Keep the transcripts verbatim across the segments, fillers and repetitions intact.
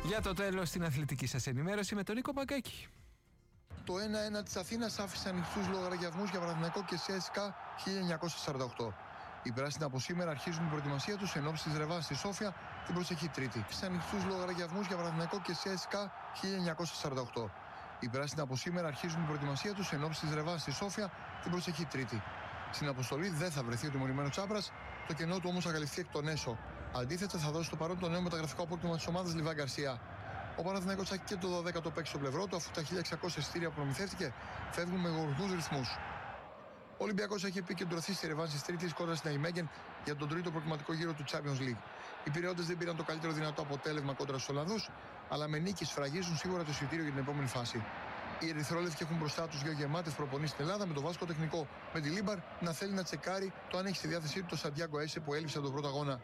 Για το τέλος στην αθλητική σας ενημέρωση με τον Νίκο Παγκάκη. Το ένα ένα της Αθήνας άφησε ανοιχτούς λογαριασμούς για Παναθηναϊκό και σι ες κέι χίλια εννιακόσια σαράντα οκτώ. Οι πράσινοι από σήμερα αρχίζουν την προετοιμασία τους εν ώψη της ρεβάνς στη Σόφια την προσεχή Τρίτη. Άφησε ανοιχτούς λογαριασμούς για Παναθηναϊκό και σι ες κέι χίλια εννιακόσια σαράντα οκτώ. Οι πράσινοι από σήμερα αρχίζουν την προετοιμασία τους εν ώψη της ρεβάνς στη Σόφια την προσεχή Τρίτη. Στην αποστολή δεν θα βρεθεί ο τιμωρημένος Τσάπρας, το κενό του όμως θα καλυφθεί εκ των έσω. Αντίθετα, θα δώσει το παρόν το νέο μεταγραφικό απόκτημα της ομάδας Λιβάη Γκαρσία. Ο Παναθηναϊκός θα έχει και το δωδέκατο παίκτη στο πλευρό του, αφού τα χίλια εξακόσια εισιτήρια που προμηθεύτηκε φεύγουν με γοργούς ρυθμούς. Ο Ολυμπιακός έχει επικεντρωθεί στη ρεβάνς της Τρίτης κόντρα στην Ναϊμέγεν για τον τρίτο προκριματικό γύρο του Champions League. Οι Πειραιώτες δεν πήραν το καλύτερο δυνατό αποτέλεσμα κόντρα στους Ολλανδούς, αλλά με νίκη σφραγίζουν σίγουρα το εισιτήριο για την επόμενη φάση. Οι ερυθρόλευκοι έχουν μπροστά τους δύο γεμάτες προπονήσεις στην Ελλάδα, με το Βάσκο τεχνικό με τη Λίμπαρ να θέλει να τσεκάρει το αν έχει στη διάθεσή του το Σαντιάγκο Έσε που έλειψε τον πρώτο αγώνα.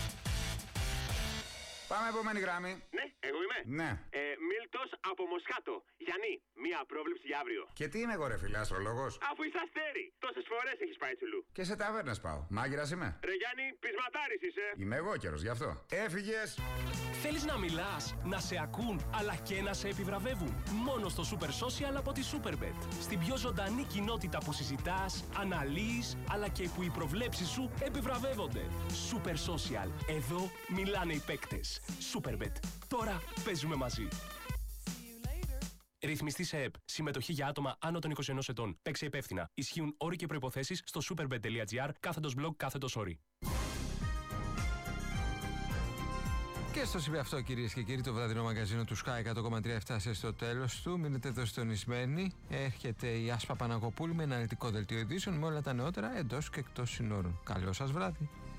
Πάμε επόμενη γράμμη. Ναι, εγώ είμαι. Ναι. Ε, Μίλτος από Μοσχάτο. Γιάννη, μία πρόβλεψη για αύριο. Και τι είμαι εγώ, ρε φίλε, αστρολόγος? Αφού είσαι αστέρι, τόσες φορές έχεις πάει τσουλού. Και σε ταβέρνες πάω. Μάγειρας είμαι. Ρε Γιάννη, πεισματάρης είσαι. Είμαι εγώ καιρος, γι' αυτό. Έφυγες. Θέλεις να μιλάς, να σε ακούν, αλλά και να σε επιβραβεύουν. Μόνο στο Super Social από τη Superbet. Στην πιο ζωντανή κοινότητα που συζητάς, αναλύεις, αλλά και που οι προβλέψεις σου επιβραβεύονται. Super Social. Εδώ μιλάνε οι παίκτες. Superbet. Τώρα παίζουμε μαζί. Ρυθμιστή σε ΕΠ. Συμμετοχή για άτομα άνω των είκοσι ενός ετών. Παίξε υπεύθυνα. Ισχύουν όροι και προϋποθέσεις στο superbet.gr κάθετος blog κάθετος όροι. Και στο σημείο αυτό, κυρίες και κύριοι, το βραδινό μαγκαζίνο του Sky εκατό κόμμα τρία έφτασε στο τέλος του. Μείνετε εδώ συντονισμένοι. Έρχεται η Άσπα Παναγοπούλου με αναλυτικό δελτίο ειδήσεων με όλα τα νεότερα εντός και εκτός συνόρων. Καλό σας βράδυ.